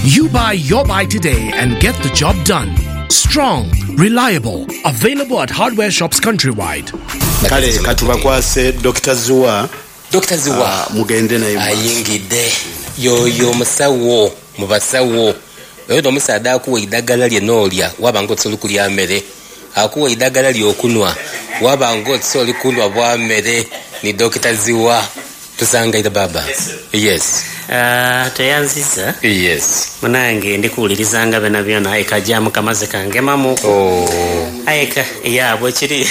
You buy your buy today and get the job done. Strong, reliable, available at hardware shops countrywide. Kale katuba kwase Dr. Zuwa. Dr. Zuwa mugende naye ayingide yo musawo mubasawo oyo musaada akuwa idagala lye nolya wabango tsolu kulya mmere akuwa idagala lye okunwa wabango tsoli kunwa bwa mmere ni Dr. Zuwa tusangaira baba. Yes. Teyanziza. Yes. Munange ndikuwulirizanga bena byona ayika jamu kamaze kange mamuko. Ayika yabwe kiri.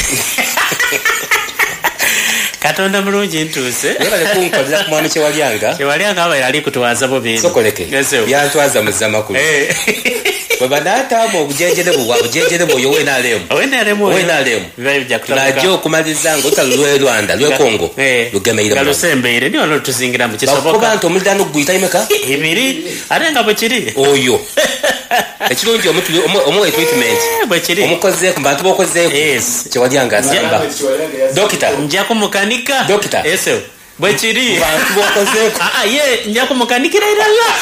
Katonda mulungi ntuse. Yabale kunkolera ku mwami Kyewalyanga. Kyewalyanga aba yali kutuwaza bo bintu. Sokoleke. Byantwaza muzama kulu. Baba data mo bujejere bo yowe na lemu. We na lemu. Bibya kutaka. Lajo kumalizanga utalwe Rwanda lwe Kongo. Lugemeira. Galusembeire ni ono tuzingira mu kisoboka. Bakubantu omulidano guyita imeka? Ibiri. Arenga bo kiri. Oyo. Ekirungi omuwe treatment. Bwekiri. Omukoze ku bantu bokoze. Yes. Kyewalyanga asamba. Dokita. Njya kumukanika. Dokita. Eso. Bwekiri. Bantu bokoze. Ye njya kumukanikira iralla.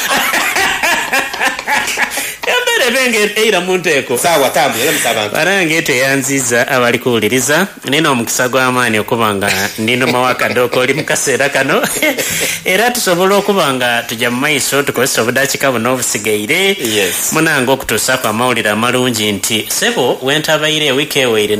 Yambere benge eira munteko. Sawa tambu yale musabantu. Barange teyanziza abali kuwuliriza. Nina omukisa gw'amaanyi okubanga ndino mawaka doko oli mukaseera kano. Era tusobola okubanga tujja mu maiso tukozesa obudakika buno obusigaire. Yes. Munange okutuusa ku amawulire amalungi nti sebo wentabaire wiiki eweire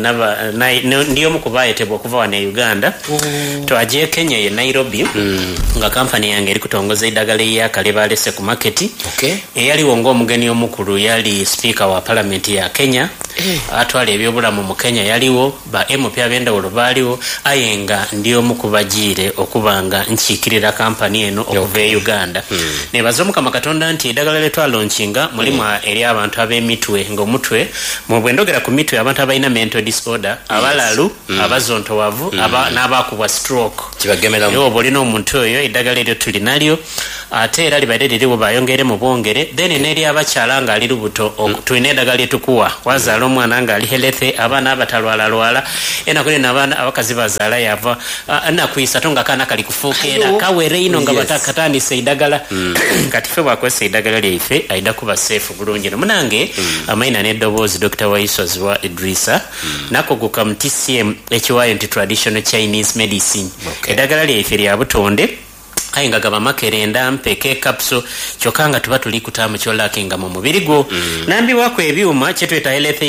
ndiyo mu kubaayitibwa okuva wano e Uganda. Twaje Kenya ye Nairobi. Nga kampani yange eri kutongoza eddagala ey'akale balese ku maketi. Okay. Eyaliwo ng'omugeni omukulu yali speaker wa parliament ya Kenya. Atwala ebyobulamu mu Kenya yaliwo ba MP ab'endawulo baaliwo ayenga ndiyo mukubajire okubanga nkiikirira kampani eno okuva e Uganda. Nebaza Mukama Katonda nti eddagala lye twalaunchinga mulimu eri abantu ab'emitwe ng'omutwe mu bwendogera ku mitwe abantu abalina mental disorder abalalu abazontowavu n'abakubwa stroke kibagemeramu. Yo bolina omuntu oyo eddagala eryo tulinalyo ate era libadde liriwo bayongere mu bwongere then neri abakyala nga ali lubuto tulina eddagala lyetukuwa wazaala omwana nga ali healthy abaana abatalwalalwala enakuli n'abaana abakazi bazaala yava nakuyisa to nga kaana kali kufuukeera kawere ino nga batakatandisa eddagala kati ffe bwakozesa eddagala lyaife ayida kuba safe bulungi no munange amayina n'eddoboozi Dr. Waisozwa Idrisa nakoguka mu TCM ekiwaayo nti traditional Chinese medicine. Eddagala lyaife lya butonde ayinga gaba makerenda mpeke kapso kyokanga tuba tuli kutamu kyolakinga mu mubiri gwo nambi wako ebyuma kyetweta health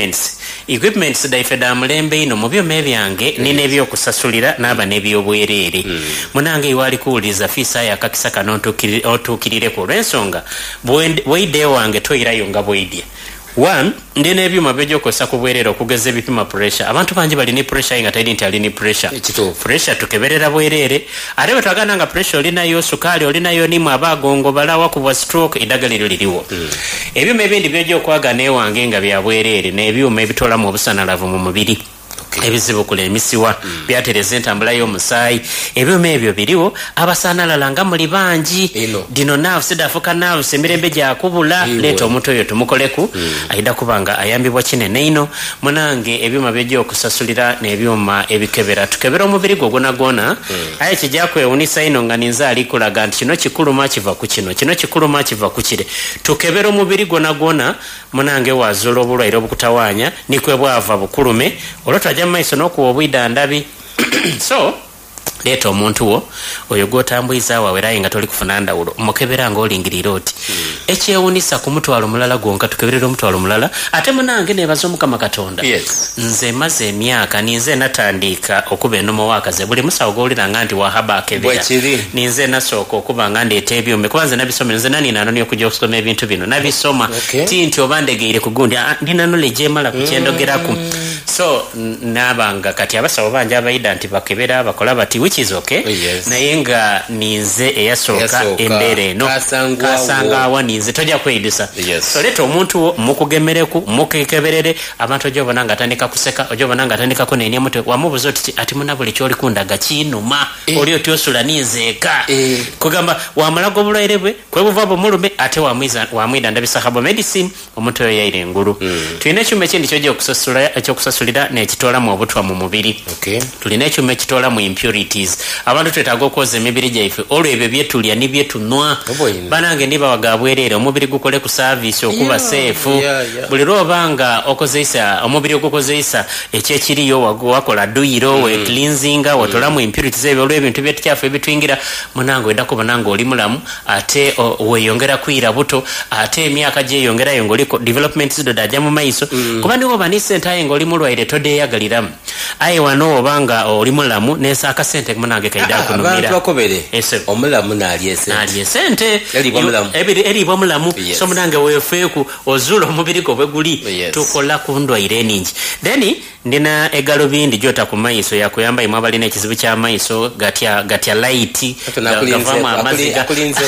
equipments daife da mulembe ino mu byuma ebyange nina ebyokusasulira n'aba n'ebyobwereere munange iwali kuwuliza fiisa yakakisa kano otuukirire ku lw'ensonga bweide wange toyirayo nga bweidye. One, ndina ebyuma by'okozesa ku bwereere okugeza ebipima pressure. Abantu bangi balina pressure nga tayidi nti alina pressure. Pressure tukeberera bwereere. Ate bwe twagana nga pressure olinayo, sukaali olinayo, nimu abagongo balawa kubwa stroke eddagala eryo liriwo. Ebyuma ebindi by'okwagana ewange nga bya bwereere n'ebyuma ebitolamu obusanalavu mu mubiri. Ebizibu kule emisiwa byatereza entambula y'omusaayi ebyuma ebyo biriwo abasanalala nga muli bangi dino nerves dafuka nerves emirembe gyakubula leeta omuntu oyo tumukoleku ayida kubanga ayambibwa kinene ino munange ebyuma by'okusasulira n'ebyuma ebikebera tukebera omubiri gwo gwona aye kijakwewunisa ino nga ninza ali kulaga nti kino kikuluma kiva ku kino kikuluma kiva ku kire tukebera omubiri gwona munange wazula obulwaire obukutawaanya nikwe bwava bukulume olwotwaja maiso n'okuwa obwidandabi so leeta omuntu wo oyo gw'otambuliza wawe era nga toli kufuna ndawulo mukebera ng'olingirira oti ekyewunisa ku mutwalo mulala gwonka tukeberera omutwalo mulala ate munange nebaza Omukama Katonda. Nze maze emyaka ninze natandika okuba ennomo wakaze buli musawo g'owuliranga nti wahaba akebera ninze nasooka okuba nga ndeeta ebyuma kuba nze nabisoma nze naninanoni okujja okusoma ebintu bino nabisoma ti nti oba ndegeire ku gundi ndina knowledge emala ku kyendogeraku so nabanga kati abasawo bangi abayida nti bakebera bakola bati which is okay. Naye nga ninze eyasooka embeera eno kasanga awa ninze tojja kweyidisa so leeta omuntu mukugemereku mukekeberere abantu ojja obona nga atandika kuseka ojja obona nga atandika kunenya mutwe wamubuza oti ati muna buli kyoli kundaga kinuma oli oti osula ninzeeka kugamba wamulaga obulwaire bwe kwebuva bumulume ate wamwida ndabisa habo medicine omuntu oyo yaire engulu tulina ekyuma ekindi kyojja okusasulira kisasulira nekitoolamu obutwa mu mubiri. Tulina ekyuma ekitoola mu impurities. Abantu twetaaga okwoza emibiri gyaife olwo ebyo byetulya ne byetunwa. Banange ndibawaga bwereere omubiri gukole ku service okuba seefu. Buli lwobanga okozeisa omubiri ogukozeisa ekyekiriyo wakola duyiro we cleansing watola mu impurities ebyo olwo ebintu byekyafu ebitwingira munange wedako banange oli mulamu ate weyongera kwira buto ate emyaka gyeyongerayo ng'oliko development zidodajja mu maiso kuba niwo bani sente aye ng'oli mulwaire todeeyagaliramu aye wano obanga oli mulamu nesa akasente munange kaida kunumira abantu bakobere omulamu nalye sente eribwa mulamu so munange wefeeku ozula omubiri gwo bwe guli tukola ku ndwaire eningi then ndina egalubindi gyota ku maiso yakuyamba imwe abalina ekizibu kya maiso gatya light gavamu amaziga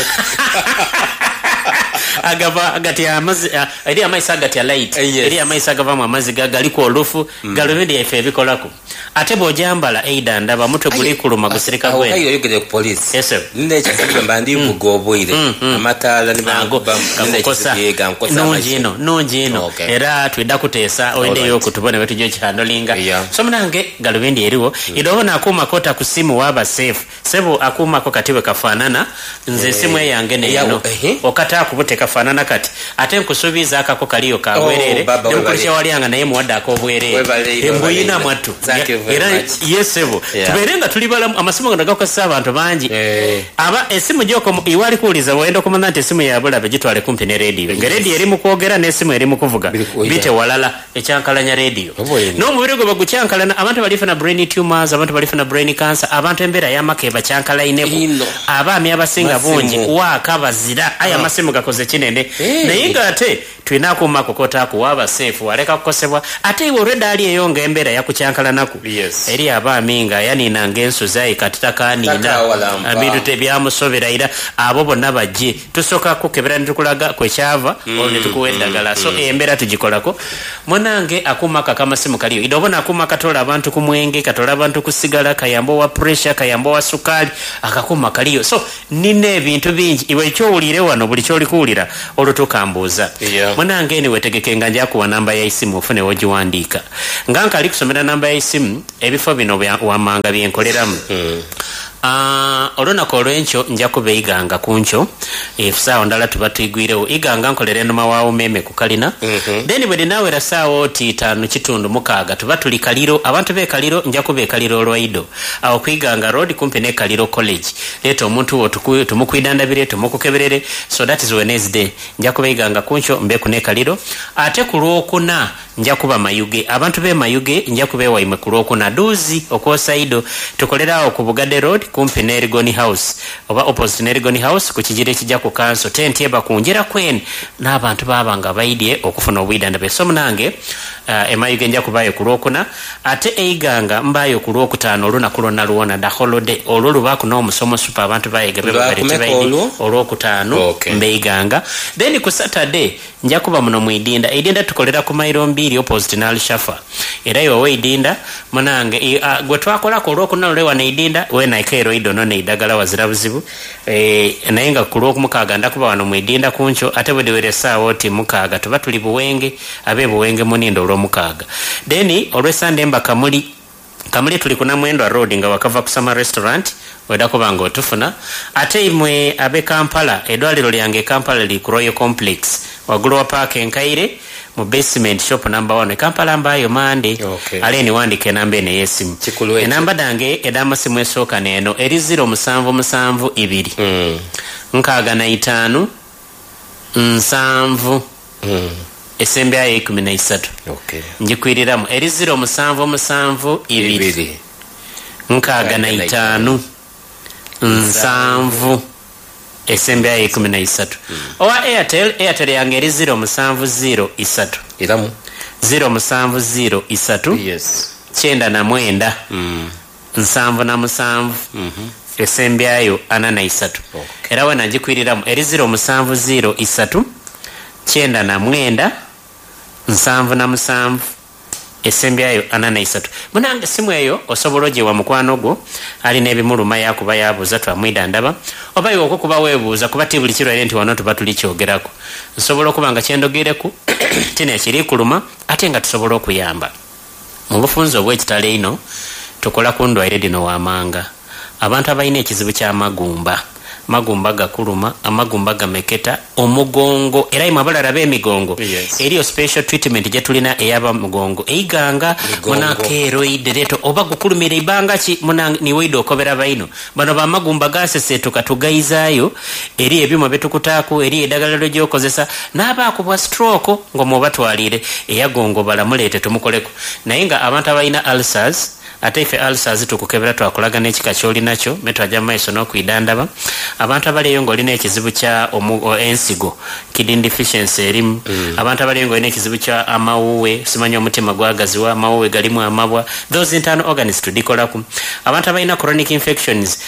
agava gati amazi eri amaiso agati light eri amaiso agava mu amaziga galiko olufu galubindi efe bikolako ate bojambala eida ndaba mutwe guli kuluma gusirika gwe ayo yogere ku police nne kizibu mbandi bugoboire amatala ni bango bamukosa nonji ino era twida kuteesa oende yo kutubone wetu jo kihandolinga so munange galubindi eriwo idobona akuma kota kusimu waba safe sebo akuma ko katiwe kafanana nze simu yange ne yino okata kubute kafanana kati ate nkusubiza akako kaliyo kawerere nkulisha walianga naye muwada akobwerere embuyina mwatu era yesebo tuberenga tulibala amasimu gandagako abantu banji aba esimu joko iwali kuuliza wenda komanda nti esimu yabula begitwale kumpi ne radio ngeredi eri mu kwogera n'esimu eri mu kuvuga bite walala ekyankalanya radio no mubiri gwo bagucyankalana abantu balifuna brain tumors abantu balifuna brain cancer abantu embera yamakeba cyankalaineko abaami abasinga bungi wakabazira aya masimu gakoze kinene naye nga ate twina akuma kokota kuwaba safe waleka kukosebwa ate iwe reda ali eyonga embera yakucyankalanaku eri abaami nga yanina ngensu zayi katitakanina abintu tebyamusobera ira abo bonna bajje tusoka kukebera nitukulaga kwekyava olwo tukuwendagala so embera tugikolako munange akuma kakamasimu kaliyo idobona akuma katola abantu ku mwenge katola abantu kusigala kayambo wa pressure kayambo wa sukali akakuma kaliyo so nine ebintu bingi iwe kyowulire wano buli kyoli kuwulira olwo tukambuuza munange ni wetegeke nga nja kuwa namba ya isimu ofune wogiwandiika nga nkali kusomera namba ya isimu ebifo bino wamanga byenkoleramu olunako olwenkyo nja kubeiganga kuncho efusaawo ndala tuba tuyigwirewo iganga nkolera enuma waawo meme ku kalina then bwe dinawera saawo ti 5:6 tuba tuli kaliro abantu bekaliro nja kubekaliro olwaido awo kwiganga road kumpi ne kaliro college leeta omuntu wo tumukwidandabire tumukukeberere so that is Wednesday nja kubeiganga kuncho mbeku ne kaliro ate ku lwokuna nja kuba mayuge abantu be mayuge nja kubewa imwe ku lwokuna duzi okwosaido tukolerawo ku Bugade road kumpi ne Erigoni house oba opposite ne Erigoni house ku kijire kijja ku kanso tent eba kunjira kwen n'abantu babanga baidye okufuna obwidandabe so munange emayuge nja kubayo ku lwokuna ate eiganga mbayo ku lwokutaano olunaku lwonna luwona da holiday olwo lubaku n'omusomo super abantu bayege bebagaletibaidi olwokutaano mbeiganga then ku Saturday nja kuba muno mu idinda tukolera ku mairo 2 opposite na Alshafa era yowe idinda munange gwe twakolako olwokuna lewa ne idinda we na ikero idono ne idagala wazira buzibu naye nga ku lwokumukaga ndakuba wano mu idinda kuncho ate bwe diwere saawo ti mukaga tuba tuli buwenge abe buwenge munindo olw'omukaga then olw'esande mba kamuli tuli kuna Mwendwa road nga wakava kusama restaurant wedako bango otufuna ate imwe abe Kampala edwaliro lyange Kampala li ku Royal Complex wagulu wa park enkaire mu basement shop number 1 Kampala mbayo mande aleni wandike namba ene yesimu enamba dange edamasimu esooka neno eri 0772 65 7 esembe aye 13 njikwiriramu eri 0772 65 7 esembe aye 13 owa Airtel yange eri 0703 iramu 0703 chenda na mwenda 7 esembe ayo 43 era we nagikwiriramu eri 0703 chenda na mwenda 7 esembe ayo 43 munange simu eyo osobola gye wa mukwano gwo ali n'ebimuluma yakuba yabuuza twamwida ndaba oba iwe okukuba weebuuza kuba ti buli kirwaire nti wano tuba tuli kyogerako nsobola okuba nga kyendogereku tina ekiri kuluma ate nga tusobola okuyamba mu bufunzo obw'ekitalo eno tukola ku ndwaire dino wamanga abantu abalina ekizibu ky'amagumba gakuluma amagumba gameketa omugongo era imwe abalala b'emigongo eriyo special treatment gye tulina eyaba mugongo eyiganga munakeroid leto oba gukulumira ibanga ki niweide okobera baino bano bamagumba gasesetuka tugayizaayo eri ebyuma betukutaako eri eddagala lyokozesa n'abaakubwa stroke ng'omubatwalire eyagongo balamuleete tumukoleko naye nga abantu abalina ulcers ate ife ulcers tukukebera twakulaga n'ekika ky'olinakyo metwajja mu maiso n'okwidandaba abantu abaliyo ng'olina ekizibu kya ensigo kidney deficiency erimu abantu abaliyo ng'olina ekizibu kya amawuwe simanyi omutima gwagaziwa amawuwe galimu amabwa those internal organs tudikolaku abantu abalina chronic infections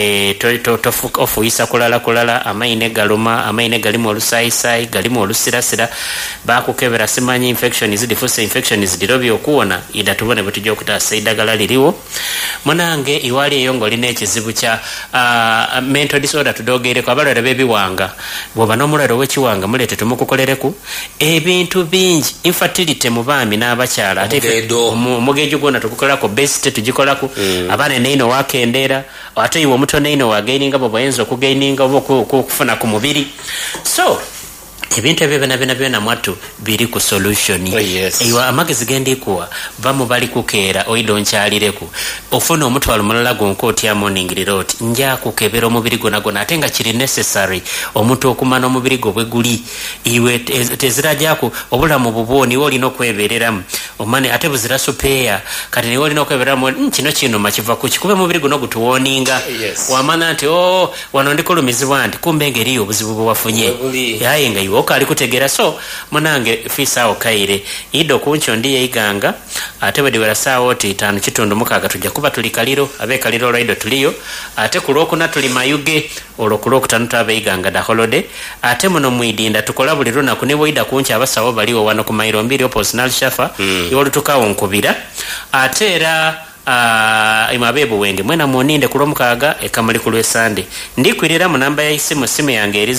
ofuyisa kulala amaine galuma amaine galimu olusayisayi galimu olusirasira bakukebera simanyi infections diffuse infections dirobye okuwona ida tubone bwe tujja okutaasa eddagala liriwo munange iwali eyo ng'olina ekizibu kya mental disorder tudogereko abalwere b'ebiwanga bw'oba n'omulwere ow'ekiwanga muleete tumukukolereku ebintu bingi infertility mu baami n'abakyala ate omugejo gwonna tukukolako best tugikolaku abaana neino wakendeera ate iwe omuto neino wagaininga bw'obayinza okugaininga oba okufuna ku mubiri so ebintu ebyo byona mwattu biri ku solution ewa amagezi gendikuwa bamu bali kukeera oido nkyalireku ofuna omutwalo mulala gonko otya morning reload nja kukebera omubiri gona ate nga kiri necessary omuntu okumana omubiri gwe guli iwe tezirajako obulamu bubwoni olina okwebereramu omane ate buzira supeya kati niwe olina okwebereramu kino makiva ku kikube omubiri guno gutuwoninga wamana nti wano ndikulumizibwa nti kumbe ngeriyo obuzibu bwewafunye yaye nga iwe okali kutegera so munange fisa okaire ido kuncho ndiye iganga ate bwediwera saawa oti 5:6 tujja kuba tuli kaliro abekaliro olwaido tuliyo ate kulwokuna tuli mayuge olwokulwokutano twabe iganga da holiday ate muno mwidinda tukola buli lunaku ne bwida kunchi abasawo baliwo wano ku mairo 2 opposite shafa yolutukawo nkubira ate era imabebu wenge mwena muninde kulomukaaga ekamuli kulwe sande ndikwirira mu namba ya isimu yange eri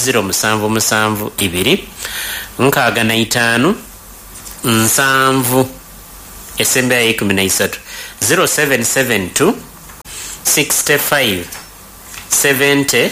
0772 nkaaga na 5 nsanvu esembe ya 13 0772 65 70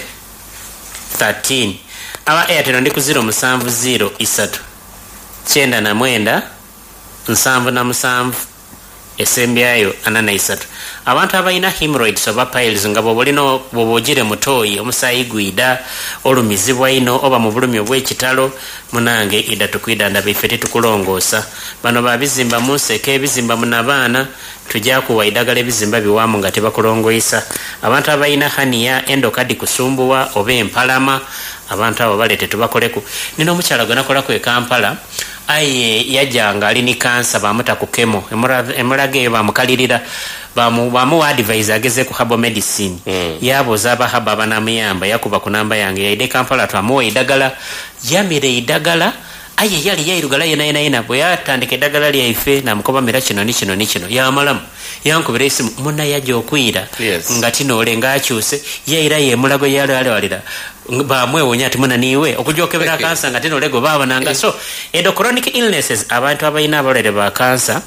13 aba Airtel ndi ku 0703 chenda na mwenda nsanvu na musanvu esembyayo 43 abantu abalina hemorrhoids oba piles nga bobogire mutoyi omusayi gwida olumizibwa ino oba mu bulumi obw'ekitalo munange ida tukwidanda bifete tukulongoosa bano babizimba museke ebizimba munabaana tujja kuwa idagala ebizimba biwamu nga tebakulongoyisa abantu abalina hania endokadi kusumbuwa oba empalama abantu abo balete tubakoleku nino omukyala gwe nakolako e Kampala aye yajanga alini kansa bamuta ku kemo emulaga eyo bamukalirira bamuwa advise ageze ku herbal medicine yaboza abahaba abanamuyamba yakuba ku namba yange yaide Kampala twamuwa idagala yamire idagala aye yali yairugala yena bwe yatandika eddagala lyaife namukobamira kino yamalamu yankubira esimu munna yajja okwira nga tinoole ngaakyuse yaira yemulago yalwalira bamwewonya ati muna niwe okujokebera kansa nga tino lego babananga so chronic illnesses abantu abalina abalere ba kansa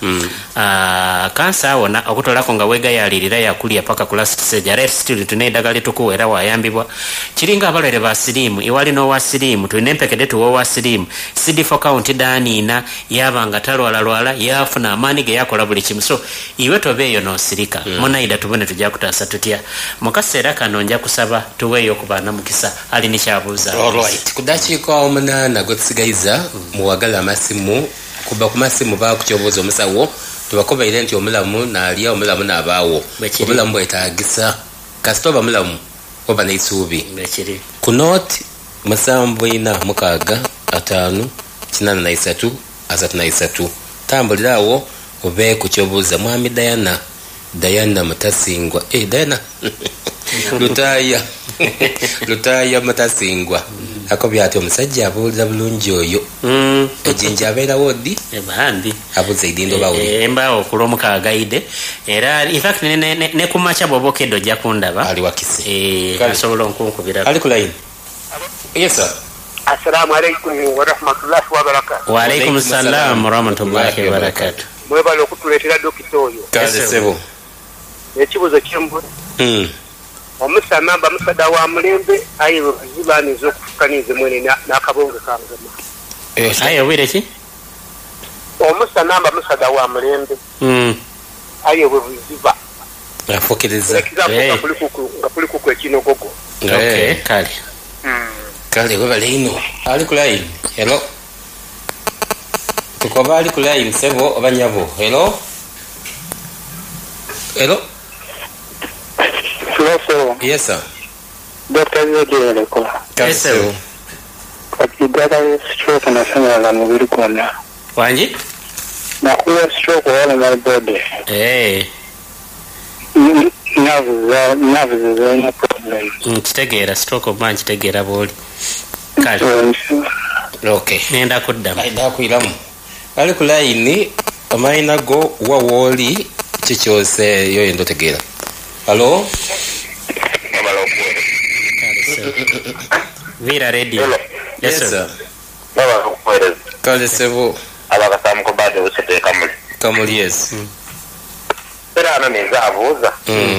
kansa wona okutolako nga wega yalirira yakulya paka ku last stage are still tunedagala tukuwera wayambibwa kiringa abalere ba sirimu iwali no wa sirimu tunempekede tuwo wa sirimu CD4 count danina yabanga talwala yafuna amani ge yakola buli kimu so iwe tobeyo no sirika muna ida tubone tujja kutasa tutya mukasera kanonja kusaba tuweyo kubana mukisa ali nishabuza alright kudachiko omunana gotsigaiza muwagala amasimu kuba ku masimu ba kuchoboza omusawo tubakobaire nti omulamu na aliya omulamu nabawo omulamu bwetagisa kastoba omulamu oba neisubi bekiri ku note masambo ina mukaga 5 83 33 tambulirawo obe kuchoboza mwami Diana Mutasingwa Diana Lutaya Mutasingwa akobyate omusajja abulira bulungi oyo ejinja abeera wodi ebandi abuze idindo bawo embawo kulomukagaide era in fact ne kumacha bobokedo jakundaba ali wakise asobola nkunkubira ali ku line yes sir. Assalamu alaikum wa rahmatullahi wa barakatuh. Wa alaikum assalam wa rahmatullahi wa barakatuh. mwebale okutuleetera dokita oyo. Kale sebo. Ekibuuzo kyembu. Omusanamba musada wa mulembe aye zibaniza okufukanize mwene n'akabonge kangema. Aye wire ki? Omusanamba musada wa mulembe. Aye webuziba. Afukiriza. Nga kuli kuku ekinogogo. Okay, kale. Kale webale ino. Ali ku line. Hello. Tukoba ali ku line sebo abanyabo. Hello. Hello. Yes, sir. Dr. Yodele kola. Yes, sir. Akidala stroke na sana la mubiri kona. Wanji? Na kuwa stroke wala na body. Nerves is a problem. Kitegeera stroke of man kitegeera boli. Kale. Okay. Nenda kuddamu. Aida kuiramu. Ali ku line amaina go wawoli chichose yo endo tegeera. Hello. Vira ready. Yes, sir. Baba kukweleza. Kale sebo. Abakasamu ko bade usete kamuli. Kamuli yes. Era ano nezabuuza.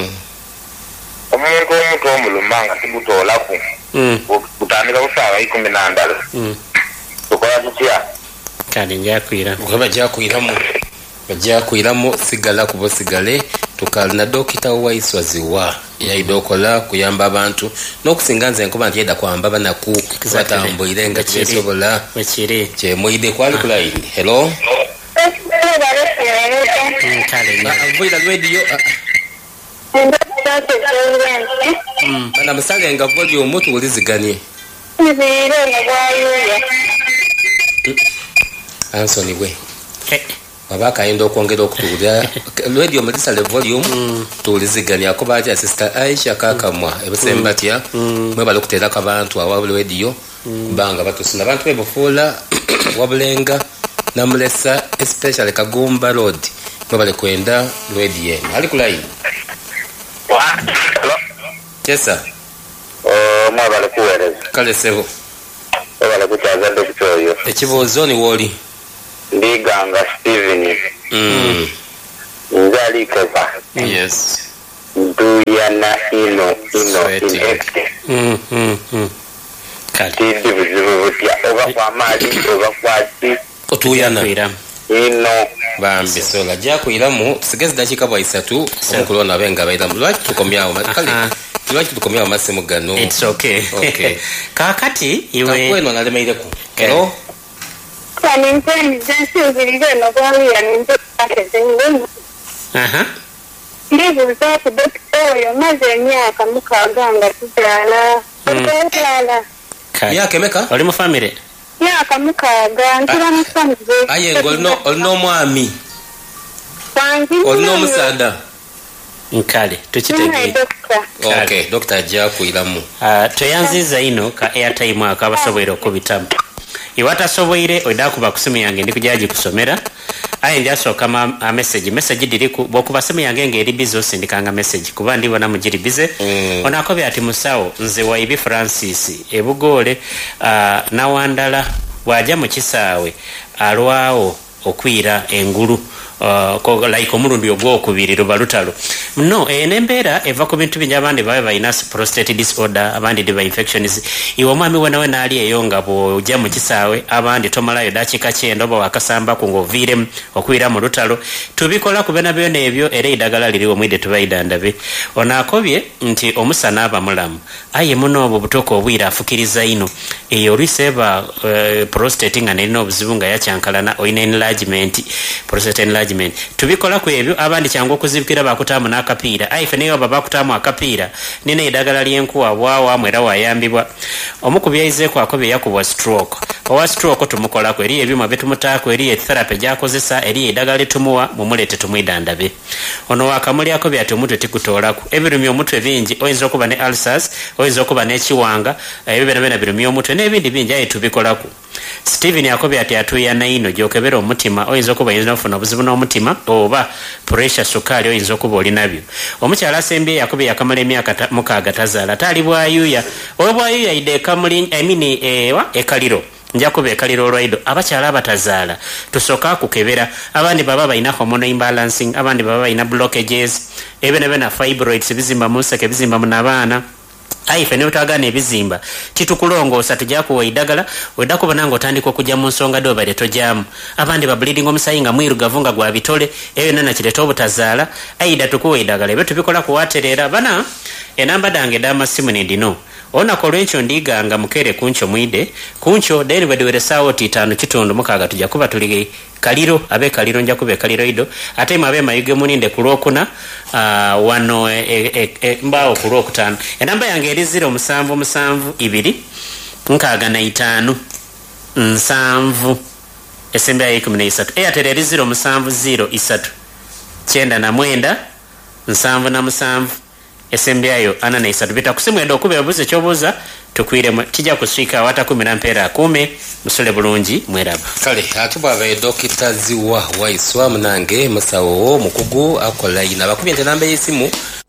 Omuntu omulumanga tibutolaku. Butandika kusaawa 12. Tukola tutya? Kale njakwira. Bajja kuiramu sigala kubo sigale tukalina dokita waiswaziwa yaidokola kuyamba abantu n'okusinganza enkuba nti yeda kwamba banaku batambulire nga kisobola wekiri kyemwide kwali ku line. Hello. Kale avoida radio bana musalenga volume tuwuliziganye. Anthony we babaka ayenda okwongera okutuulira radio mulisa le volume tuwuliziganya kuba ati sister Aisha kakamwa ebisemba tya mwebale okuteerako abantu awa radio kubanga batusina abantu bebufuula wabulenga namulesa especially Kagumba Road mwebale kwenda radio eno. Ali ku line. Yes, sir. Mwebale kuweereza. Kale sebo. Mwebale kukyaza dokita oyo. Ekibuuzo ni woli. Ndiganga Steven. Nzali keba. Yes. Nduyana ino. kale. Tindi buzibu butya oba kwa maali oba kwaki. Otuyana. Ino. Bambi sola jakuiramu sigezi dakika bwa 3 omukulona benga bairamu lwaki tukomyawo kale lwaki tukomyawo masimu gano. It's okay. Okay. Kakati iwe kakweno nalemeireko. Hello. Ndibuuza ku dokita oyo maze emyaka mukaaga nga tuzaala. Myaka emeka? Oli mu family? Myaka mukaaga ntula mu family. Aye olino omwami. Olino omusaada. Nkale tukitegeera. Okay, dokita ajja kuiramu. Toyanziza ino ka airtime akabasobwera okubitamu. Iwatasobwire oida kuba kusimu yange ndi kujaji kusomera. Aye njasooka message diriku bokuba simu yange ngeri busy osindikanga message kuba ndibona mujiri busy. Onakobe ati musawo nze wa Ibi Francis ebugole nawandala bwaja mu kisaawe alwawo okwira engulu ko like omulundi ogwokubiri rubalutalo no enembeera eva ku bintu bingi abandi babe bayina prostate disorder abandi diva infections iwo mwami wenawe naali eyonga bwojja mu kisaawe abandi tomalayo dakika kyenda oba wakasamba ku ng'oviiremu okwira mu lutalo tubikola kubena byona ebyo era eddagala liriwo mwide tubayidandabe onaakobye nti omusana aba mulamu aye muno obwo butoka obwira afukiriza ino eyo oluiseba prostate nga nerina obuzibu nga yakyankalana oyina enlargement prostate enlargement tubikola ku ebyo abandi kyangu okuzibikira bakutaamu n'akapiira aye feneyo aba bakutaamu akapiira nina eddagala ly'enkuwa bwawamu era wayambibwa omukubyayizeeko akobye yakubwa stroke owa stroke tumukolako eri ebyuma betumutaako eri therapy gyakozesa eri eddagala litumuwa mumulete tumwidandabe ono wakamuli akobye ati omutwe tikutoolaku ebirumya omutwe bingi oyinza okuba ne ulcers oyinza okuba n'ekiwanga ebyo byonna birumya omutwe n'ebindi bingi aye tubikolaku Steven yakobye ati atuyana ino gyokebera omutima oyinza okuba oyinza okufuna obuzibu n'omutima oba pressure sukaali oyinza okuba olinabyo omukyala asembye yakobye yakamala emyaka mukaaga tazaala taali bwayuya oyo bwayuya yidde ekamuli ekaliro nja kubeekalira olwaido abakyala abatazaala tusooka kukebera abandi baba balina hormonal imbalancing abandi baba balina blockages ebena fibroids bizimba mu nseke bizimba mu nabaana aife ne utagana ebizimba titukulongoosa tujja kuwa idagala wedako banango tandika okujja mu nsonga doba letojamu abandi ba bleeding omusayi nga mwirugavu nga gwa bitole eyo nana kireta obutazaala aida tukuwa idagala ebyo tubikola kuwaterera bana enamba dange damasimu nedino onako olw'ekyo ndiganga mukere kuncho mwide kuncho deni bwediwere sawo titano kitundu mukaga tujja kuba tuli kaliro abe kaliro nja kube kaliro ido ate mabe mayuge muninde kulokuna wano mbao kulokutano enamba yange eri 0772 nkaga na 5 nsanvu esembe ya 13 Airtel eri 0703 chenda na mwenda nsanvu na musanvu esembe yayo ana na 3 bita kusimwenda okube buze chobuza tukwire tija kuswika wata 10 mpera 10 musole bulungi mweraba kale atubabe Dr. Ziwa waiswa mnange musawo mukugu akola ina bakubye namba yesimu